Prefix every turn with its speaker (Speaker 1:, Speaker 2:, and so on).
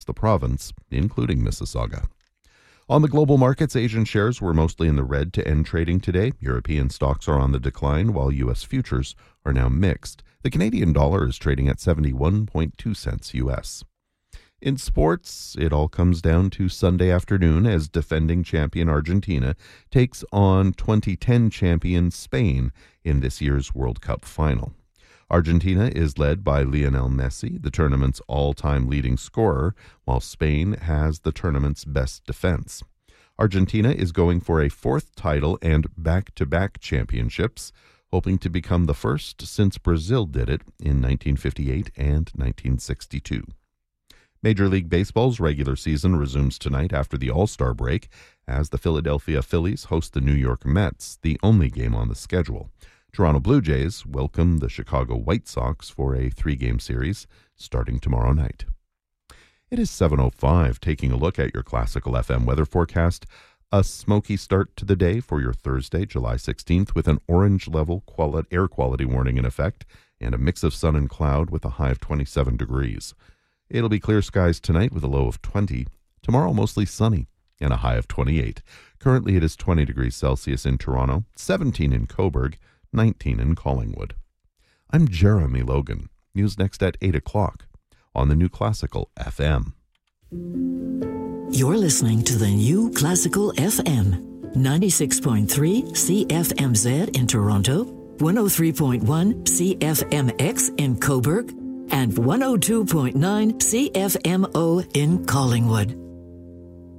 Speaker 1: the province, including Mississauga. On the global markets, Asian shares were mostly in the red to end trading today. European stocks are on the decline, while U.S. futures are now mixed. The Canadian dollar is trading at 71.2 cents U.S. In sports, it all comes down to Sunday afternoon as defending champion Argentina takes on 2010 champion Spain in this year's World Cup final. Argentina is led by Lionel Messi, the tournament's all-time leading scorer, while Spain has the tournament's best defense. Argentina is going for a fourth title and back-to-back championships, hoping to become the first since Brazil did it in 1958 and 1962. Major League Baseball's regular season resumes tonight after the All-Star break as the Philadelphia Phillies host the New York Mets, the only game on the schedule. Toronto Blue Jays welcome the Chicago White Sox for a 3-game series starting tomorrow night. It is 7:05, taking a look at your Classical FM weather forecast. A smoky start to the day for your Thursday, July 16th, with an orange level air quality warning in effect and a mix of sun and cloud with a high of 27 degrees. It'll be clear skies tonight with a low of 20. Tomorrow, mostly sunny and a high of 28. Currently, it is 20 degrees Celsius in Toronto, 17 in Cobourg, 19 in Collingwood. I'm Jeremy Logan. News next at 8 o'clock on the New Classical FM.
Speaker 2: You're listening to the New Classical FM, 96.3 CFMZ in Toronto, 103.1 CFMX in Cobourg, and 102.9 CFMO in Collingwood.